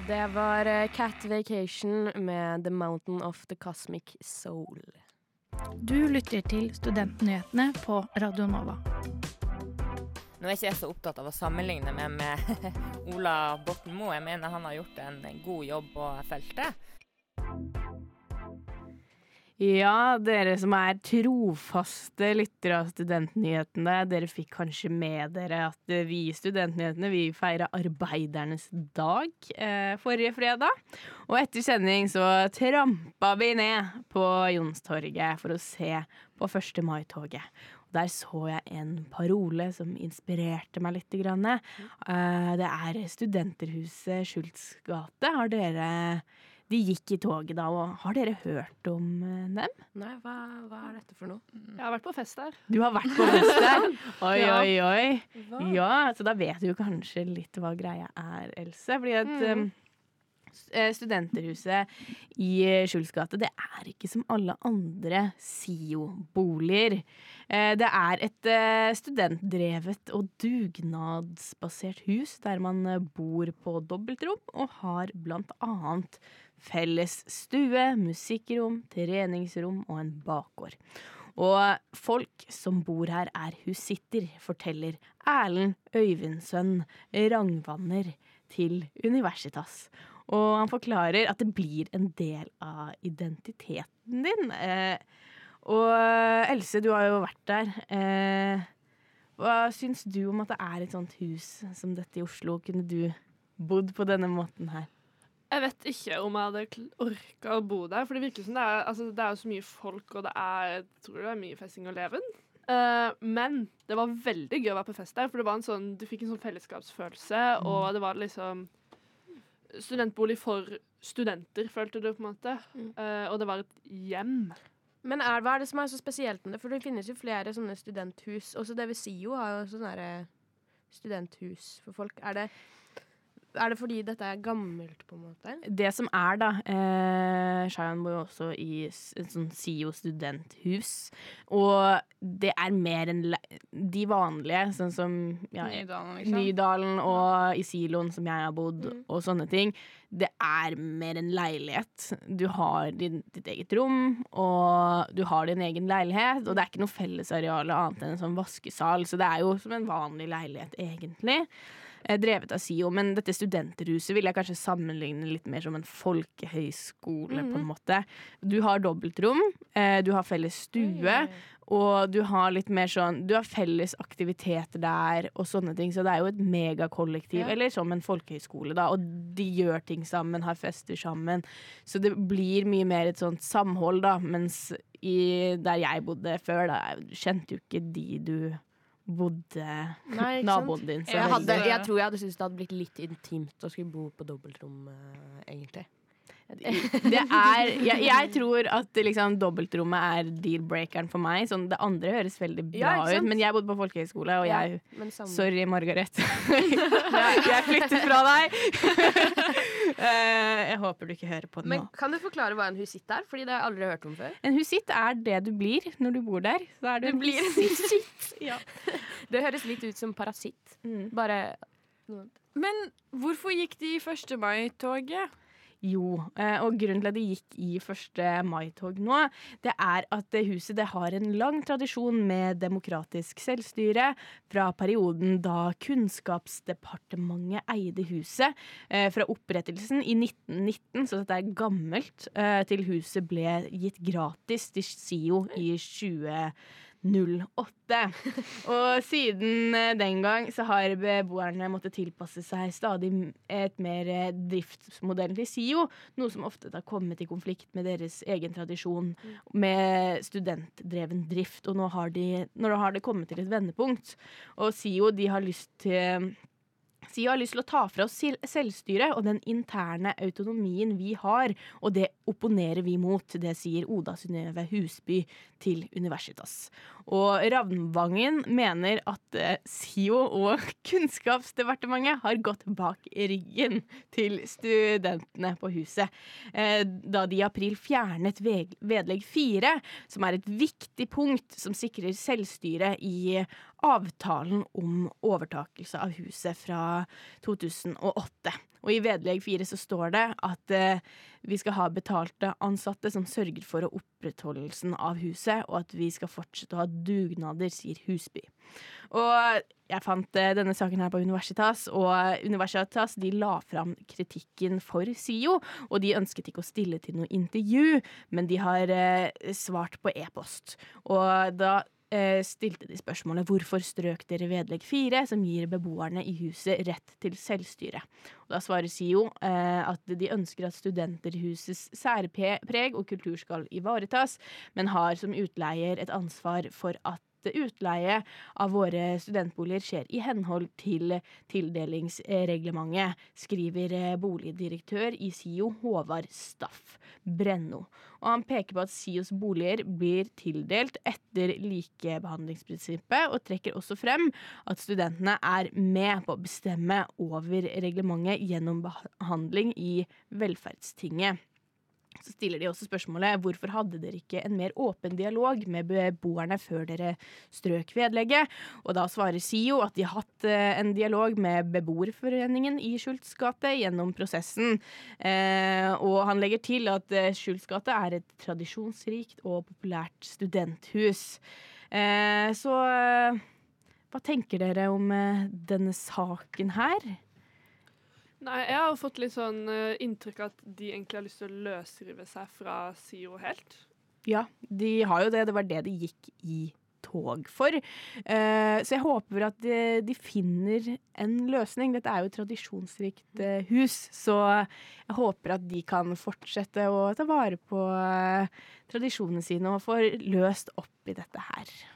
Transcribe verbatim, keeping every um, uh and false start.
det var eh, Cat Vacation med The Mountain of the Cosmic Soul. Du lytter til Studentnyhetene på Radio Nova. Nå er ikke jeg så opptatt av å sammenligne meg med Ola Borten Moe. Jeg mener han har gjort en god jobb på feltet. Ja, dere som er trofaste lyttere av Studentnyhetene, dere fikk kanskje med dere at vi i Studentnyhetene, vi feiret arbeidernes dag eh, forrige fredag. Og etter sending så trampa vi ned på Jonstorget for å se på første mai-toget. Der så jeg en parole som inspirerte meg litt grann. Eh, det er Studenterhuset Schultz gate. Har dere... De gikk i toget da, og har dere hørt om dem? Nei, hva, hva er dette for noe? Jeg har vært på fest der. Du har vært på fest der? Oi, Ja. oi, oi. Hva? Ja, så da vet du kanskje litt hva greia er, Else. Fordi at Mm. um, Studenterhuset i Schultz gate, det er ikke som alle andre S I O-boliger. Eh, Det er et eh, studentdrevet og dugnadsbasert hus der man eh, bor på dobbeltrom og har blant annet felles stue, musikkrom, treningsrom og en bakgård. Og folk som bor her er husitter, forteller Erlend Øyvindsøn, rangvanner til Universitas. Og han forklarer at det blir en del av identiteten din. Eh, og Else, du har jo vært der. Eh, hva syns du om at det er et sånt hus som dette i Oslo? Kunne du bodd på denne måten her? Jeg vet ikke om jeg hadde kl- orket å bo der, for det virker som det er, altså, det er jo så mye folk, og det er, jeg tror det er mye festing og leven. Eh, men det var veldig gøy å være på fest der, for det var en sånn, du fikk en sånn fellesskapsfølelse, og det var liksom studentbolig for studenter, følte du på en måte. Eh, og det var et hjem. Men er, hva er det som er så spesielt med det? For det finnes jo flere sånne studenthus. Også det ved S I O har jo sånne der studenthus for folk. Er det, er det fordi dette er gammelt, på en måte? Det som er da, eh, Shayan bor jo også i s- et sånn S I O-studenthus, og det er mer enn le- de vanlige, sånn som ja, Nydalen, liksom. Nydalen og i Siloen som jeg har bodd, Mm. og sånne ting. Det er mer en leilighet. Du har din, ditt eget rom, og du har din egen leilighet, og det er ikke noe fellesareale annet enn en sånn vaskesal, så det er jo som en vanlig leilighet egentlig. Eh, drevet av S I O, men dette studenterhuset vil jeg kanskje sammenligne litt mer som en folkehøyskole på en måte. Du har dobbeltrom, eh, du har felles stue, og du har litt mer sånn, du har felles aktiviteter der og sånne ting, så det er jo et megakollektiv, Ja. eller som en folkehøyskole da, og de gjør ting sammen, har fester sammen, så det blir mye mer et sånt samhold da, mens i, der jeg bodde før da, jeg kjente jo ikke de du bodde, Nei, ikke sant? naboen din. Så Jeg, hadde, veldig- jeg tror jeg hadde syntes det hadde blitt litt intimt å skulle bo på dobbeltrom, eh, egentlig. Det er, jeg, jeg tror at liksom, dobbeltrommet er deal-breakeren for meg. Sånn, det andre høres veldig bra Ja, ikke sant? ut, men jeg bodde på folkehøyskole, og jeg Men samme. Sorry, Margaret. jeg, jeg flyttet fra deg. Eh, jeg håper du ikke hører på det Men nå. kan du forklare hva en husitt er? Fordi det har jeg aldri hørt om før. En husitt er det du blir når du bor der. Så er du Du en blir en husitt. Ja. Det høres litt ut som parasitt. Mm. Bare Men hvorfor gikk de i første mai-toget? Jo, eh, og grunnen til at de gikk i første mai-tog nå, det er at det huset det har en lang tradisjon med demokratisk selvstyre fra perioden da Kunnskapsdepartementet eide huset eh, fra opprettelsen i nitten nitten, så dette er gammelt, eh, til huset ble gitt gratis til S I O i tjue null åtte. Og siden eh, den gang så har beboerne måttet tilpasse seg stadig m- et mer eh, driftsmodell til S I O, noe som ofte har kommet i konflikt med deres egen tradisjon med studentdreven drift, og nå har, de, nå har det kommet til et vendepunkt. Og S I O de har lyst til S I O har lyst til å ta fra oss sil- selvstyret og den interne autonomien vi har, og det opponerer vi mot, det sier Oda Synnøve Husby til Universitas. Og Ravnvangen mener at eh, S I O og Kunnskapsdepartementet har gått bak ryggen til studentene på huset, eh, da de i april fjernet veg- vedlegg fire, som er et viktig punkt som sikrer selvstyre i avtalen om overtakelse av huset fra to tusen og åtte. Og i vedlegg fire så står det at eh, vi skal ha betalte ansatte som sørger for opprettholdelsen av huset, og at vi skal fortsette å ha dugnader, sier Husby. Og jeg fant eh, denne saken her på Universitas, og Universitas de la fram kritikken for SIO, og de ønsket ikke å stille til noe intervju, men de har eh, svart på e-post. Og da stilte de spørsmålet hvorfor strøk dere vedlegg fire, som gir beboerne i huset rett til selvstyre. Og da svarer SIO eh, at de ønsker at studenter i husets særpreg og kultur skal ivaretas, men har som utleier et ansvar for at utleie av våre studentboliger skjer i henhold til tildelingsreglementet, skriver boligdirektør i SIO, Håvard Staff Brenno. Og han peker på at SIOs boliger blir tildelt etter likebehandlingsprinsippet, og trekker også frem at studentene er med på å bestemme over reglementet gjennom behandling i Velferdstinget. Så stiller de også spørsmålet, hvorfor hadde dere ikke en mer åpen dialog med beboerne før dere strøk vedlegget? Og da svarer SIO at de har hatt en dialog med beboerforeningen i Schultz gate gjennom prosessen. Eh, og han legger til at Schultz gate er et tradisjonsrikt og populært studenthus. Eh, så hva tenker dere om denne saken her? Nei, jeg har fått litt sånn uh, inntrykk at de egentlig har lyst til å løsrive seg fra SIO helt. Ja, de har jo det. Det var det de gikk i tog for. Uh, så jeg håper at de, de finner en løsning. Dette er jo et tradisjonsrikt uh, hus, så jeg håper at de kan fortsette å ta vare på uh, tradisjonene sine og få løst opp i dette her.